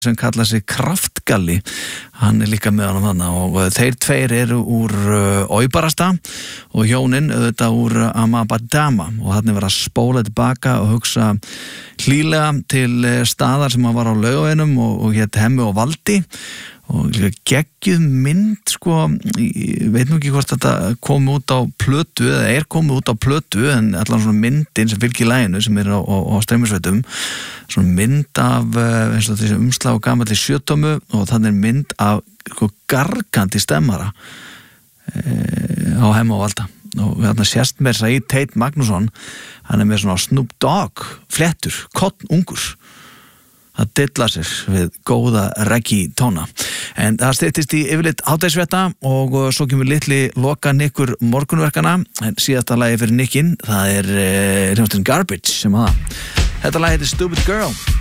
sem kalla sig Kraftgalli, hann líka með honum þarna og þeir tveir eru úr Óibarasta og hjónin auðvitað úr Amabadama og hann var að spóla tilbaka og hugsa hlýlega til staðar sem hann var á Laugaveginum og hét Hemmi og Valdi og geggjuð mynd sko, ég veit nú ekki hvort þetta kom út á plötu eða komið út á plötu en allan svona myndin sem fylgir laginu sem á streymisveitum svona mynd af eins og þessi umslag og gamalli sjötómu og þannig mynd af gargandi stemmara á Hemmi og Valda og þarna sést mér í Tate Magnússon hann með svona Snoop Dogg flettur, kottnungur að dilla sér við góða reggae tóna en það styttist í yfirleitt hádegisfrétta og svo kemur litli loka Nikkur morgunverkana en síðasta lagi fyrir Nikkin það hljómsveitin Garbage sem þetta lagi heitir Stupid Girl